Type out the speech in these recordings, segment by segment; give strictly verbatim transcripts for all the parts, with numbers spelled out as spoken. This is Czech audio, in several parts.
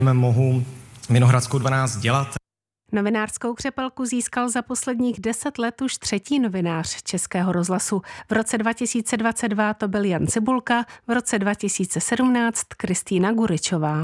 Mohu Vinohradskou dvanáct dělat. Novinářskou křepelku získal za posledních deset let už třetí novinář Českého rozhlasu. V roce dva tisíce dvacet dva to byl Jan Cibulka, v roce dva tisíce sedmnáct Kristýna Guričová.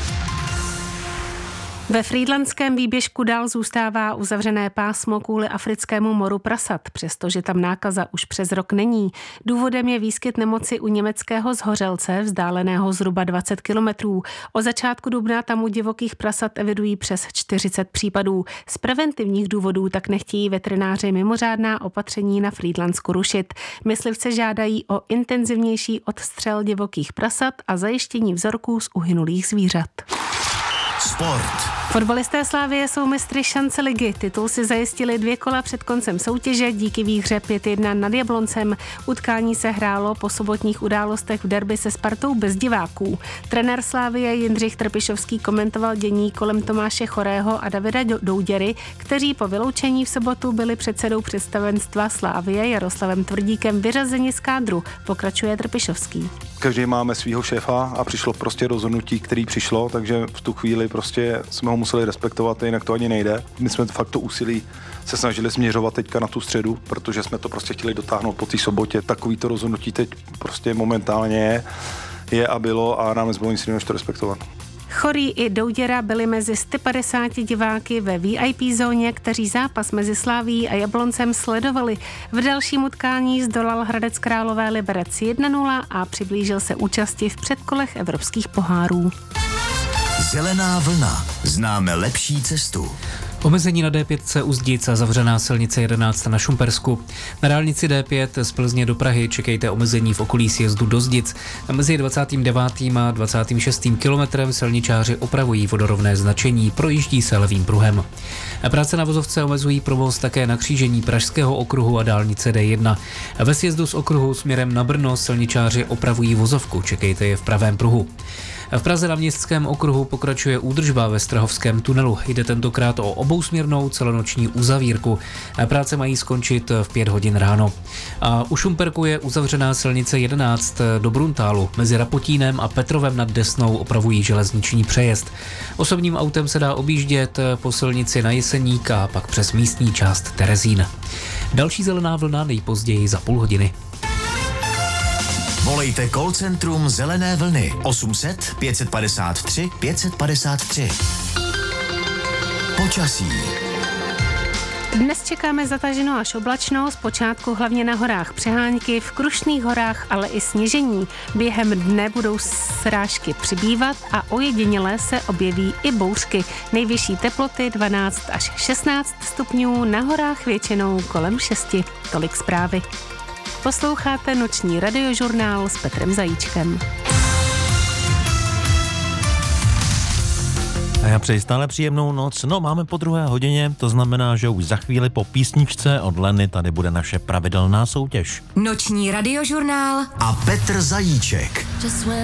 Ve frýdlantském výběžku dál zůstává uzavřené pásmo kvůli africkému moru prasat, přestože tam nákaza už přes rok není. Důvodem je výskyt nemoci u německého Zhořelce, vzdáleného zhruba dvacet kilometrů. Od začátku dubna tam u divokých prasat evidují přes čtyřicet případů. Z preventivních důvodů tak nechtějí veterináři mimořádná opatření na Frýdlandsku rušit. Myslivce žádají o intenzivnější odstřel divokých prasat a zajištění vzorků z uhynulých zvířat. Sport. Fotbalisté Slavie jsou mistry šance ligy. Titul si zajistili dvě kola před koncem soutěže díky výhře pět jedna nad Jabloncem. Utkání se hrálo po sobotních událostech v derby se Spartou bez diváků. Trenér Slavie Jindřich Trpišovský komentoval dění kolem Tomáše Chorého a Davida Douděry, kteří po vyloučení v sobotu byli předsedou představenstva Slavie Jaroslavem Tvrdíkem vyřazeni z kádru, pokračuje Trpišovský. Každý máme svýho šéfa a přišlo prostě rozhodnutí, který přišlo, takže v tu chvíli prostě jsme ho museli respektovat, jinak to ani nejde. My jsme fakt to úsilí se snažili směřovat teďka na tu středu, protože jsme to prostě chtěli dotáhnout po té sobotě. Takový to rozhodnutí teď prostě momentálně je, je a bylo a nám nezbylo nic jiného, než to respektovat. Chorý i Douděra byli mezi sto padesáti diváky ve V I P zóně, kteří zápas mezi Slavií a Jabloncem sledovali. V dalším utkání zdolal Hradec Králové Liberec jedna nula a přiblížil se účasti v předkolech evropských pohárů. Zelená vlna. Známe lepší cestu. Omezení na D pět u Zdic a zavřená silnice jedenáct na Šumpersku. Na dálnici D pět z Plzně do Prahy čekejte omezení v okolí sjezdu do Zdic. A mezi dvacátým devátým a dvacátým šestým kilometrem silničáři opravují vodorovné značení, projíždí se levým pruhem. A práce na vozovce omezují provoz také na křížení Pražského okruhu a dálnice D jedna. A ve sjezdu z okruhu směrem na Brno silničáři opravují vozovku, čekejte je v pravém pruhu. V Praze na Městském okruhu pokračuje údržba ve Strahovském tunelu. Jde tentokrát o obousměrnou celonoční uzavírku. Práce mají skončit v pět hodin ráno. A u Šumperku je uzavřená silnice jedenáct do Bruntálu. Mezi Rapotínem a Petrovem nad Desnou opravují železniční přejezd. Osobním autem se dá objíždět po silnici na Jeseník a pak přes místní část Terezín. Další zelená vlna nejpozději za půl hodiny. Volejte call centrum Zelené vlny osm set pět padesát tři pět padesát tři. Počasí. Dnes čekáme zataženou až oblačno, zpočátku hlavně na horách přehánky, v Krušných horách, ale i sněžení. Během dne budou srážky přibývat a ojediněle se objeví i bouřky. Nejvyšší teploty dvanáct až šestnáct stupňů, na horách většinou kolem šesti. Tolik zprávy. Posloucháte noční radiožurnál s Petrem Zajíčkem. A já přeji stále příjemnou noc. No, máme po druhé hodině, to znamená, že už za chvíli po písničce od Leny tady bude naše pravidelná soutěž. Noční radiožurnál a Petr Zajíček.